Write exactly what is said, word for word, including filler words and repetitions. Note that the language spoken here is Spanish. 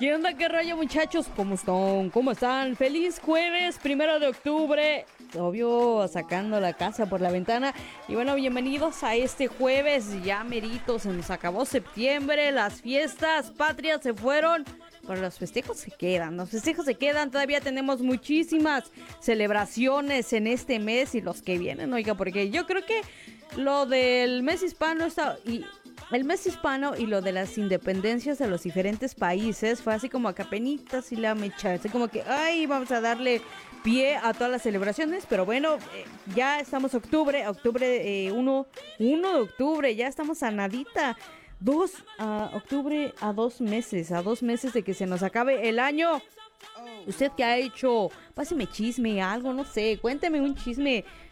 ¿Qué onda? ¿Qué rollo, muchachos? ¿Cómo están? ¿Cómo están? Feliz jueves, primero de octubre. Obvio, sacando la casa por la ventana. Y bueno, bienvenidos a este jueves. Ya merito, se nos acabó septiembre. Las fiestas patrias se fueron. Pero los festejos se quedan, los festejos se quedan. Todavía tenemos muchísimas celebraciones en este mes y los que vienen, oiga, porque yo creo que lo del mes hispano está... y el mes hispano y lo de las independencias de los diferentes países fue así como que apenitas y la mecha, así como que, ay, vamos a darle pie a todas las celebraciones, pero bueno, eh, ya estamos octubre, octubre eh, uno, uno de octubre, ya estamos a nadita, dos, a octubre a dos meses, a dos meses de que se nos acabe el año. ¿Usted qué ha hecho? Páseme chisme, algo, no sé, cuénteme un chisme